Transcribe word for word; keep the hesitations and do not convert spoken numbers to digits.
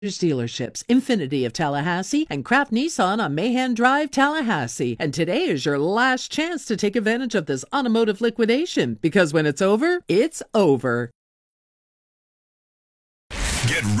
dealerships, Infinity of Tallahassee and Kraft Nissan on Mahan Drive, Tallahassee. And today is your last chance to take advantage of this automotive liquidation, because when it's over, it's over. Get